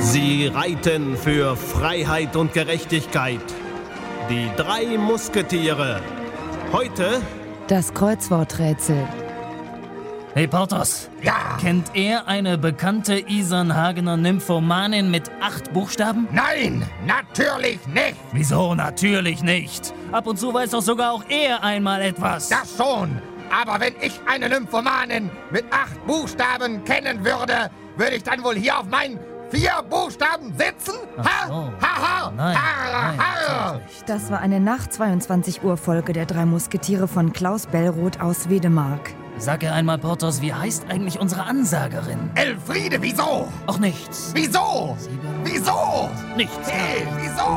Sie reiten für Freiheit und Gerechtigkeit. Die 3 Musketiere. Heute Das Kreuzworträtsel. Hey Porthos, Ja. kennt er eine bekannte Isernhagener Nymphomanin mit 8 Buchstaben? Nein, natürlich nicht. Wieso? Natürlich nicht. Ab und zu weiß doch sogar auch er einmal etwas. Das schon. Aber wenn ich eine Nymphomanin mit 8 Buchstaben kennen würde, würde ich dann wohl hier auf meinen 4 Buchstaben sitzen? Ach so. Nein, natürlich nicht. Das war eine Nach-22-Uhr-Folge der 3 Musketiere von Klaus Bellroth aus Wedemark. Sag er einmal, Porthos, wie heißt eigentlich unsere Ansagerin? Elfriede, wieso? Auch nichts. Wieso? Sieben. Wieso? Nichts. Hey, wieso?